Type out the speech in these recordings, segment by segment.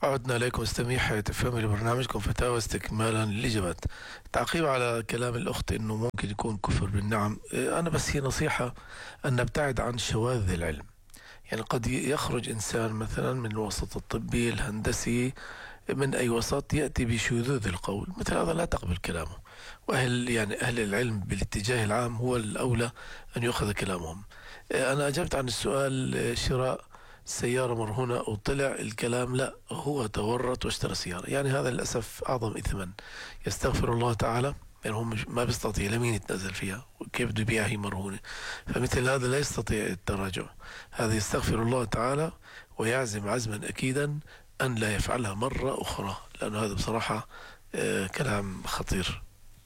عدنا إليكم مستمعي حياة فهم لبرنامجكم فتاوى استكمالا للإجابات. تعقيب على كلام الأخت إنه ممكن يكون كفر بالنعم، أنا بس هي نصيحة أن نبتعد عن شواذ العلم. يعني قد يخرج إنسان مثلا من الوسط الطبي الهندسي، من أي وسط، يأتي بشذوذ القول، مثل هذا لا تقبل كلامه. أهل العلم بالاتجاه العام هو الأولى أن يؤخذ كلامهم. أنا أجبت عن السؤال، شراء سيارة مرهونة، وطلع الكلام لا، هو تورط واشترى سيارة، يعني هذا للأسف أعظم إثما. يستغفر الله تعالى، يعني هم ما بيستطيع لمين يتنازل فيها، وكيف بده يبيعها هي مرهونة؟ فمثل هذا لا يستطيع التراجع. هذا يستغفر الله تعالى ويعزم عزما أكيدا أن لا يفعلها مرة أخرى، لأنه هذا بصراحة كلام خطير.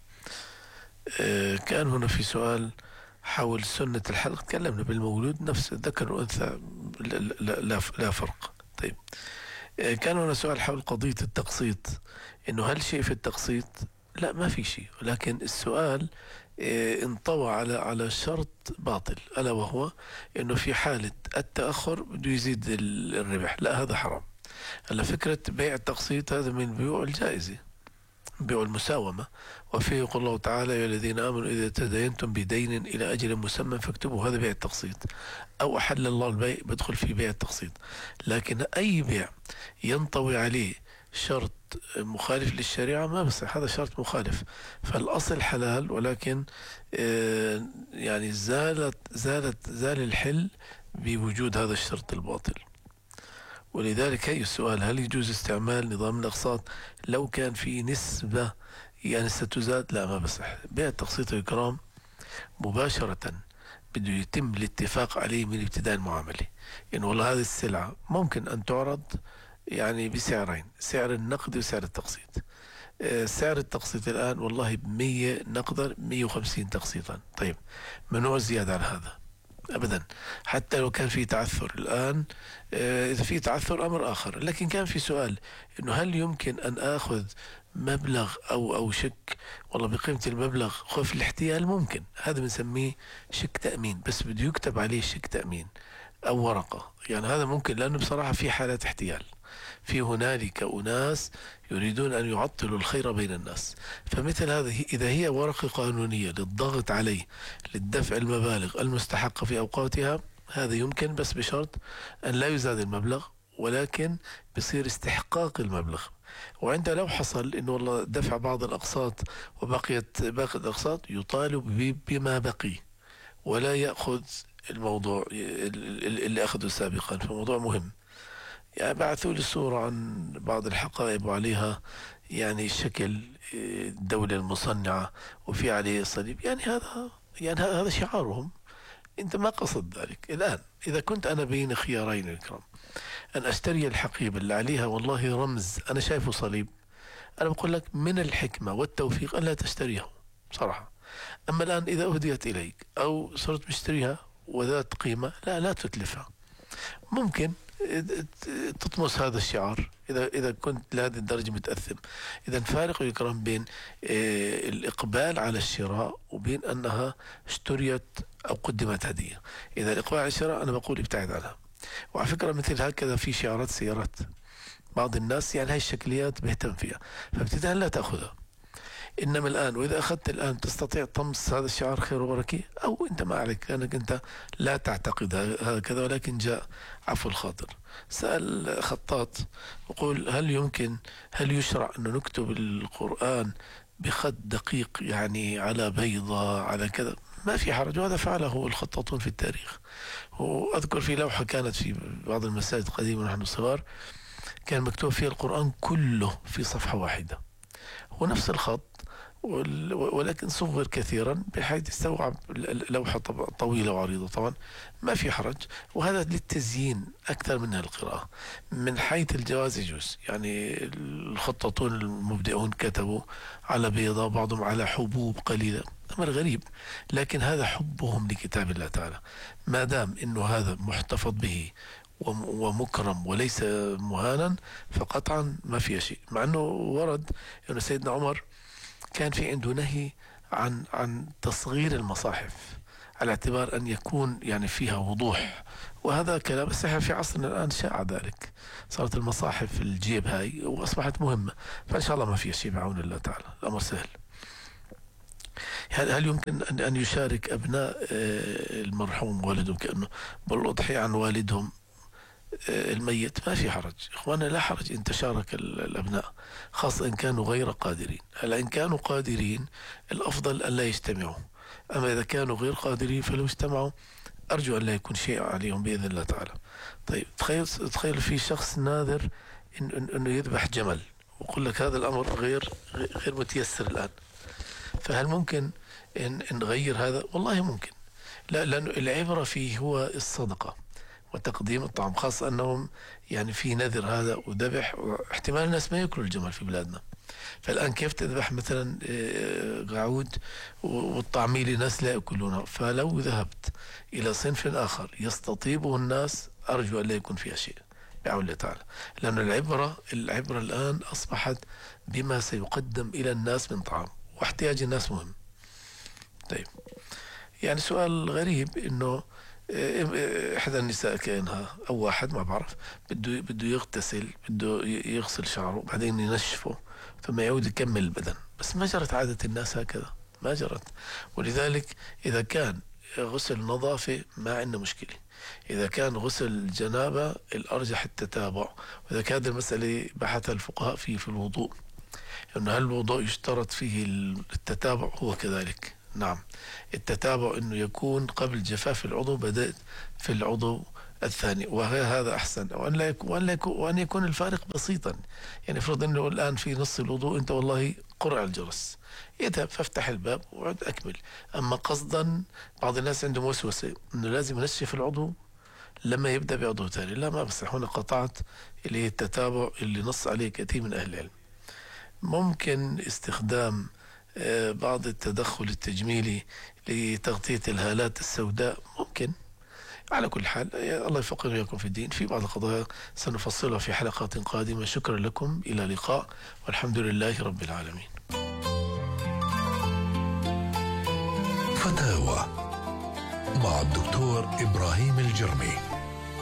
كان هنا في سؤال حول سنة الحلق، تكلمنا بالمولود نفس الذكر والأنثى، لا فرق. طيب، كان هنا سؤال حول قضية التقسيط، إنه هل شيء في التقسيط؟ لا، ما في شيء، ولكن السؤال انطوى على شرط باطل، ألا وهو إنه في حالة التأخر بده يزيد الربح. لا، هذا حرام. هلا فكرة بيع التقسيط هذا من بيوع الجائزة، بيع المساومة، وفيه يقول الله تعالى: يا الذين آمنوا إذا تداينتم بدين إلى أجل مسمى فاكتبوا. هذا بيع التقسيط، أو أحل الله البيع، بدخل في بيع التقسيط. لكن أي بيع ينطوي عليه شرط مخالف للشريعة ما بصح، هذا شرط مخالف. فالأصل حلال، ولكن يعني زال الحل بوجود هذا الشرط الباطل. ولذلك هي السؤال: هل يجوز استعمال نظام الأقساط لو كان في نسبة يعني ستزاد؟ لا، ما بصح. بيع التقسيط يا كرام مباشرة بده يتم الاتفاق عليه من ابتداء المعاملة، إنه والله هذه السلعة ممكن أن تعرض يعني بسعرين: سعر النقد وسعر التقسيط. سعر التقسيط الآن والله ب100 نقدا، 150 تقسيطا. طيب، ممنوع زيادة على هذا أبدا، حتى لو كان في تعثر. الآن إذا في تعثر أمر آخر، لكن كان في سؤال إنه هل يمكن أن آخذ مبلغ أو شك والله بقيمة المبلغ خوف الاحتيال؟ ممكن، هذا بنسميه شك تأمين، بس بده يكتب عليه شك تأمين أو ورقة. يعني هذا ممكن، لأنه بصراحة في حالات احتيال، في هنالك أناس يريدون أن يعطلوا الخير بين الناس. فمثل هذا إذا هي ورقة قانونية للضغط عليه للدفع المبالغ المستحقة في أوقاتها، هذا يمكن، بس بشرط أن لا يزاد المبلغ، ولكن بصير استحقاق المبلغ. وعندها لو حصل إنه والله دفع بعض الأقساط وبقيت باقي الأقساط، يطالب بما بقي ولا يأخذ الموضوع اللي أخذه سابقا. فموضوع مهم. يعني بعثوا لي صورة عن بعض الحقائب وعليها يعني شكل الدولة المصنعة وفي عليه صليب، يعني هذا شعارهم. انت ما قصد ذلك. الآن إذا كنت أنا بين خيارين الكرام، أن أشتري الحقيبة اللي عليها والله رمز أنا شايفه صليب، أنا بقول لك من الحكمة والتوفيق أن لا تشتريه بصراحة. أما الآن إذا أهديت إليك أو صرت مشتريها وذات قيمة، لا تتلفها. ممكن تطمس هذا الشعار إذا كنت لهذه الدرجة متأثم. إذا فارق يكرم بين الإقبال على الشراء وبين أنها اشتريت أو قدمت هدية. إذا الإقبال على الشراء أنا بقول ابتعد عنها. وعلى فكرة مثل هكذا في شعارات سيارات، بعض الناس يعني هاي الشكليات بيهتم فيها، فابتداء لا تأخذها. إنما الآن، وإذا أخذت الآن تستطيع طمس هذا الشعار خير وبركة، أو أنت ما عليك لأنك أنت لا تعتقد هكذا، ولكن جاء عفو الخاطر. سأل خطاط يقول: هل يشرع أن نكتب القرآن بخط دقيق، يعني على بيضة على كذا؟ ما في حرج، وهذا فعله الخطاطون في التاريخ. وأذكر في لوحة كانت في بعض المساجد قديما ونحن صغار، كان مكتوب فيها القرآن كله في صفحة واحدة، ونفس الخط، ولكن صغر كثيرا بحيث يستوعب لوحة طويلة وعريضة. طبعا ما في حرج، وهذا للتزيين أكثر من القراءة. من حيث الجواز يجوز، يعني الخطاطون المبدعون كتبوا على بيضة، بعضهم على حبوب قليلة، أمر غريب، لكن هذا حبهم لكتاب الله تعالى. ما دام إنه هذا محتفظ به ومكرم وليس مهانا، فقطعا ما في شيء. مع أنه ورد أن سيدنا عمر كان في عنده نهي عن تصغير المصاحف، على اعتبار أن يكون يعني فيها وضوح. وهذا كلام صحيح في عصرنا الآن، شاع ذلك، صارت المصاحف في الجيب هاي وأصبحت مهمة. فإن شاء الله ما في شيء بعون الله تعالى، الأمر سهل. هل يمكن أن يشارك أبناء المرحوم والدهم كأنه بالأضحية عن والدهم الميت؟ ما في حرج إخوانا، لا حرج إن تشارك الأبناء، خاصة إن كانوا غير قادرين. هلا إن كانوا قادرين الأفضل أن لا يجتمعوا، أما إذا كانوا غير قادرين فلو اجتمعوا أرجو أن لا يكون شيء عليهم بإذن الله تعالى. طيب تخيل في شخص ناذر إنه يذبح جمل، ويقول لك هذا الأمر غير متيسر الآن، فهل ممكن إن نغير هذا؟ والله ممكن، لا، لأن العبرة فيه هو الصدقة وتقديم الطعام، خاصة أنهم يعني في نذر هذا وذبح، واحتمال الناس ما يأكلوا الجمل في بلادنا. فالآن كيف تذبح مثلا قعود والطعمية لناس لا يأكلونها؟ فلو ذهبت إلى صنف آخر يستطيبه الناس أرجو أن لا يكون فيها شيء بعون الله تعالى، لأن العبرة الآن أصبحت بما سيقدم إلى الناس من طعام، واحتياج الناس مهم. طيب، يعني سؤال غريب إنه إحدى النساء كأنها أو واحد ما بعرف بده يغتسل، بده يغسل شعره بعدين ينشفه ثم يعود يكمل البدن، بس ما جرت عادة الناس هكذا، ما جرت. ولذلك إذا كان غسل نظافة ما عندنا مشكلة، إذا كان غسل جنابة الأرجح التتابع. وإذا كانت المسألة بحث الفقهاء في الوضوء، إنه هل الوضوء يشترط فيه التتابع؟ هو كذلك، نعم، التتابع إنه يكون قبل جفاف العضو بدأت في العضو الثاني، وهذا أحسن. وأن يكون الفارق بسيطا، يعني افرض إنه الآن في نص الوضوء أنت والله قرع الجرس، يذهب فافتح الباب وعد أكمل. أما قصدا بعض الناس عندهم وسوسة إنه لازم ينشف العضو لما يبدأ بعضو ثاني، لا، ما بصح. هنا قطعت اللي هي التتابع اللي نص عليه كثير من أهل العلم. ممكن استخدام بعض التدخل التجميلي لتغطية الهالات السوداء، ممكن. على كل حال الله يفقهنا وإياكم في الدين. في بعض القضايا سنفصلها في حلقات قادمة. شكرا لكم، إلى اللقاء، والحمد لله رب العالمين. فتاوى مع الدكتور إبراهيم الجرمي.